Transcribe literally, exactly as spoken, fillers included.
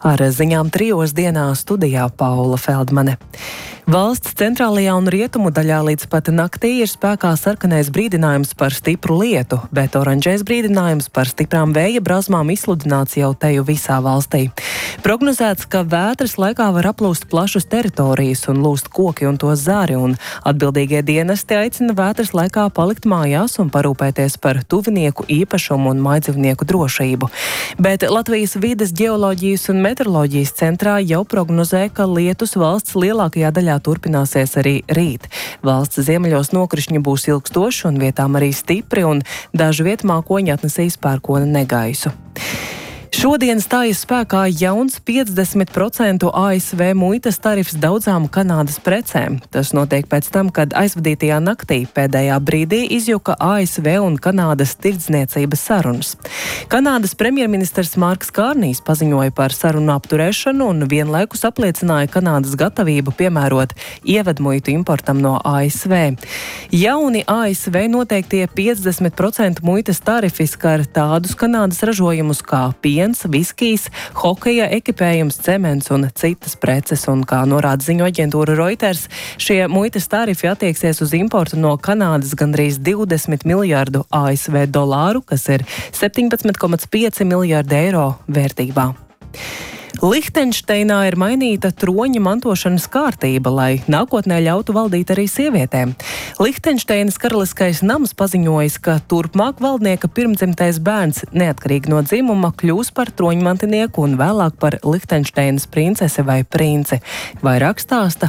Ar ziņām trijos dienā studijā Paula Feldmane. Valsts centrālajā un rietumu daļā līdz pat naktī ir spēkā sarkanais brīdinājums par stipru lietu, bet oranžais brīdinājums par stiprām vēja brazmām izsludināts jau teju visā valstī. Prognozēts, ka vētras laikā var aplūst plašas teritorijas un lūst koki un to zari, un atbildīgie dienesti aicina vētras laikā palikt mājās un parūpēties par tuvinieku īpašumu un mājdzīvnieku drošību. Bet Latvijas vides ģeoloģijas un meteoroloģijas centrā jau prognozē, ka lietus valsts lielākajā daļā turpināsies arī rīt. Valsts ziemeļos nokrišņi būs ilgstoši un vietām arī stipri, un dažu vietu mākoņi atnesīs pērkona negaisu. Šodien stājas spēkā jauns piecdesmit procentu A S V muitas tarifs daudzām Kanādas precēm. Tas notiek pēc tam, kad aizvadītajā naktī pēdējā brīdī izjuka A S V un Kanādas tirdzniecības sarunas. Kanādas premjerministrs Marks Kārnijs paziņoja par sarunu apturēšanu un vienlaikus apliecināja Kanādas gatavību piemērot ievedmuitu importam no A S V. Jauni A S V noteiktie piecdesmit procentu muitas tarifi skar tādus Kanādas ražojumus kā piens, viskijs, hokeja ekipējums, cements un citas preces, un kā norāda ziņu aģentūra Reuters, šie muitas tarifi attieksies uz importu no Kanādas gandrīz divdesmit miljārdu A S V dolāru, kas ir septiņpadsmit komats pieci miljārdi eiro vērtībā. Lihtenšteinā ir mainīta troņa mantošanas kārtība, lai nākotnē ļautu valdīt arī sievietēm. Lihtenšteinas karaliskais nams paziņojis, ka turpmāk valdnieka pirmdzimtais bērns, neatkarīgi no dzimuma, kļūs par troņmantinieku un vēlāk par Lihtenšteinas princesi vai princi. Vairāk stāsta